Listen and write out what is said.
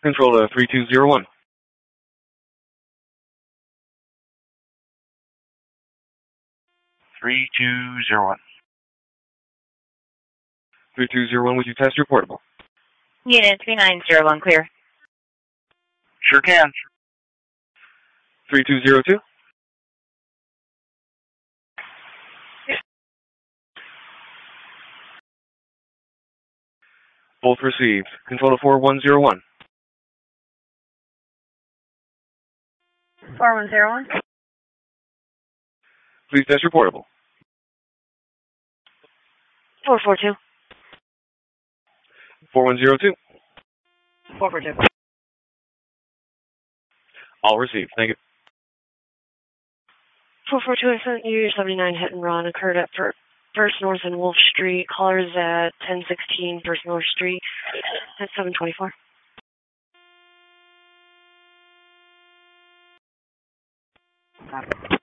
Control 3201. Three 3201. 3201, would you test your portable? Unit 3901, clear. Sure can. 3202. Both received. Control 4101. 4101. Please test your portable. 442. 4102. 442. All received. Thank you. 442, Year 79 hit and run occurred at First North and Wolf Street. Caller is at 1016 First North Street at 724.